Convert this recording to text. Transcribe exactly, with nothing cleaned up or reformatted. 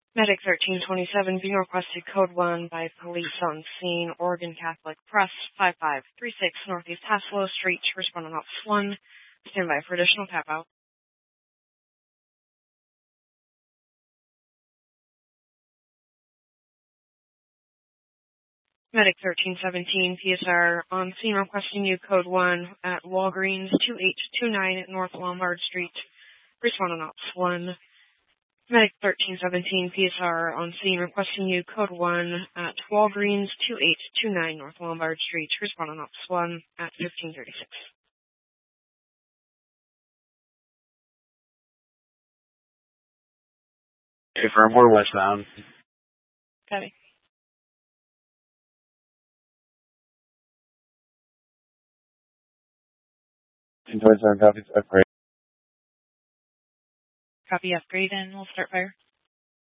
Medic thirteen twenty-seven being requested code one by police on scene, Oregon Catholic Press, five five three six Northeast Haslow Street, responding Office one. Stand by for additional tap out. Medic thirteen seventeen P S R on scene requesting you code one at Walgreens two eight two nine North Lombard Street, responding Office one. Medic thirteen seventeen P S R on scene requesting you code one at Walgreens two eight two nine North Lombard Street, responding Office one at fifteen thirty-six. Confirm, we're westbound. Copy. twenty-seven copies, upgrade. Copy upgrade, and we'll start fire.